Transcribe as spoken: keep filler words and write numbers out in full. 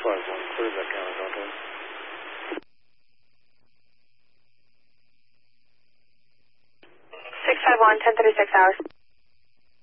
five one, clear back down, contact. six five one, ten thirty-six hours.